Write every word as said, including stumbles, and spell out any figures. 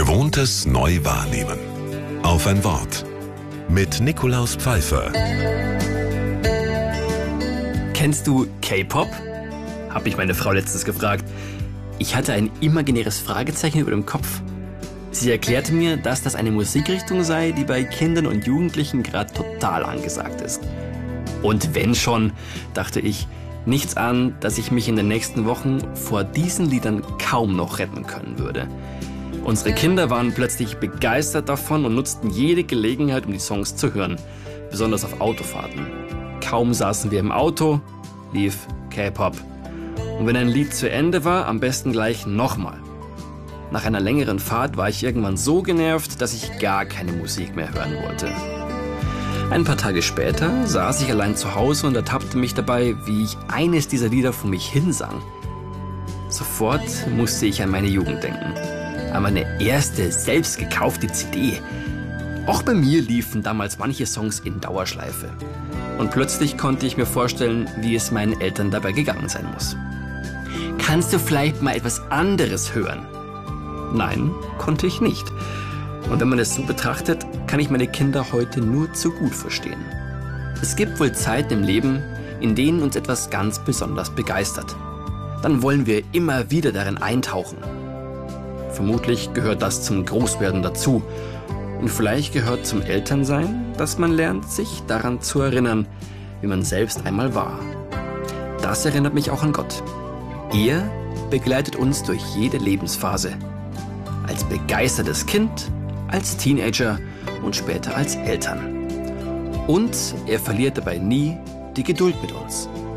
Gewohntes neu wahrnehmen. Auf ein Wort. Mit Nikolaus Pfeiffer. Kennst du K-Pop? Hab ich meine Frau letztens gefragt. Ich hatte ein imaginäres Fragezeichen über dem Kopf. Sie erklärte mir, dass das eine Musikrichtung sei, die bei Kindern und Jugendlichen gerade total angesagt ist. Und wenn schon, dachte ich, nichts an, dass ich mich in den nächsten Wochen vor diesen Liedern kaum noch retten können würde. Unsere Kinder waren plötzlich begeistert davon und nutzten jede Gelegenheit, um die Songs zu hören, besonders auf Autofahrten. Kaum saßen wir im Auto, lief K-Pop. Und wenn ein Lied zu Ende war, am besten gleich nochmal. Nach einer längeren Fahrt war ich irgendwann so genervt, dass ich gar keine Musik mehr hören wollte. Ein paar Tage später saß ich allein zu Hause und ertappte mich dabei, wie ich eines dieser Lieder vor mich hinsang. Sofort musste ich an meine Jugend denken. An meine erste, selbst gekaufte C D. Auch bei mir liefen damals manche Songs in Dauerschleife. Und plötzlich konnte ich mir vorstellen, wie es meinen Eltern dabei gegangen sein muss. Kannst du vielleicht mal etwas anderes hören? Nein, konnte ich nicht. Und wenn man es so betrachtet, kann ich meine Kinder heute nur zu gut verstehen. Es gibt wohl Zeiten im Leben, in denen uns etwas ganz besonders begeistert. Dann wollen wir immer wieder darin eintauchen. Vermutlich gehört das zum Großwerden dazu. Und vielleicht gehört zum Elternsein, dass man lernt, sich daran zu erinnern, wie man selbst einmal war. Das erinnert mich auch an Gott. Er begleitet uns durch jede Lebensphase. Als begeistertes Kind, als Teenager und später als Eltern. Und er verliert dabei nie die Geduld mit uns.